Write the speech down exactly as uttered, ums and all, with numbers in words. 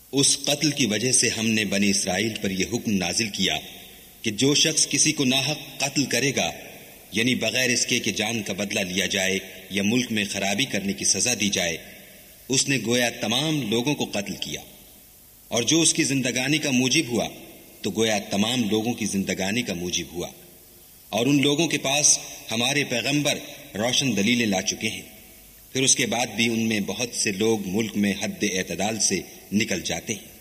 उस कत्ल की वजह से हमने बनी इसराइल पर यह हुक्म नाजिल किया कि जो शख्स किसी को नाहक कत्ल करेगा, यानी बगैर इसके कि जान का बदला लिया जाए या मुल्क में खराबी करने की सजा दी जाए, उसने गोया तमाम लोगों को कत्ल किया। और जो उसकी जिंदगानी का मूजिब हुआ तो गोया तमाम लोगों की जिंदगानी का मूजिब हुआ। और उन लोगों के पास हमारे पैगंबर रोशन दलीलें ला चुके हैं, फिर उसके बाद भी उनमें बहुत से लोग मुल्क में हद-ए-एतदाल से निकल जाते हैं।